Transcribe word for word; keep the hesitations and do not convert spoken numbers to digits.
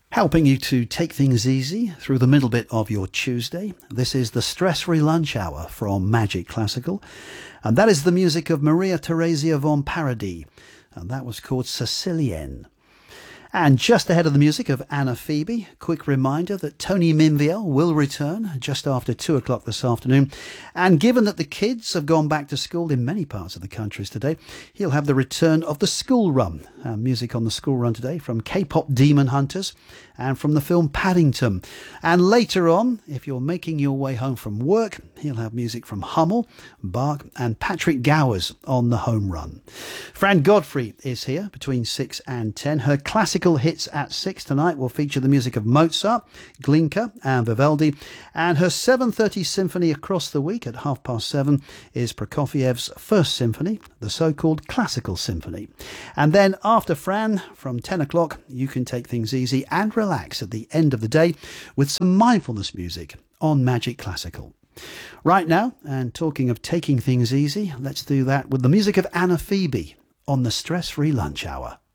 Helping you to take things easy through the middle bit of your Tuesday. This is the Stress-Free Lunch Hour from Magic Classical. And that is the music of Maria Theresia von Paradis. And that was called Sicilienne. And just ahead of the music of Anna Phoebe, quick reminder that Tony Minviel will return just after two o'clock this afternoon. And given that the kids have gone back to school in many parts of the countries today, he'll have the return of the school run. Uh, music on the school run today from K-pop Demon Hunters and from the film Paddington. And later on, if you're making your way home from work, he'll have music from Hummel, Bach and Patrick Gowers on the home run. Fran Godfrey is here between six and ten. Her classical hits at six tonight will feature the music of Mozart, Glinka and Vivaldi. And her seven thirty symphony across the week at half past seven is Prokofiev's First Symphony, the so-called Classical Symphony. And then after Fran, from ten o'clock, you can take things easy and relax at the end of the day with some mindfulness music on Magic Classical. Right now, and talking of taking things easy, let's do that with the music of Anna Phoebe on the Stress-Free Lunch Hour.